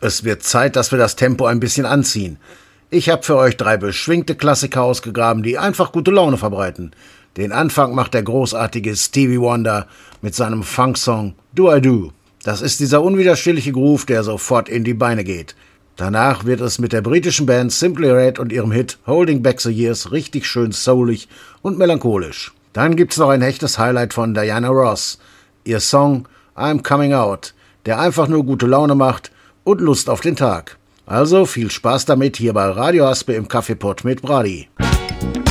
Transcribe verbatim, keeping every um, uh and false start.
Es wird Zeit, dass wir das Tempo ein bisschen anziehen. Ich habe für euch drei beschwingte Klassiker ausgegraben, die einfach gute Laune verbreiten. Den Anfang macht der großartige Stevie Wonder mit seinem Funksong Do I Do. Das ist dieser unwiderstehliche Groove, der sofort in die Beine geht. Danach wird es mit der britischen Band Simply Red und ihrem Hit Holding Back the Years richtig schön soulig und melancholisch. Dann gibt's noch ein echtes Highlight von Diana Ross, ihr Song I'm Coming Out, der einfach nur gute Laune macht und Lust auf den Tag. Also viel Spaß damit hier bei Radio Aspe im Kaffeepott mit Brady.